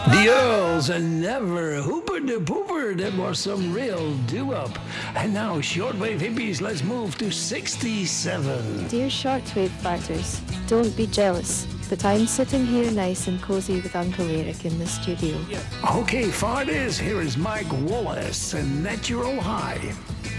The Earls and Never, Hooper de Pooper, that was some real doo-wop. And now, shortwave hippies, let's move to 67. Dear shortwave farters, don't be jealous, but I'm sitting here nice and cozy with Uncle Eric in the studio. Okay, farters, here is Mike Wallace and Natural High.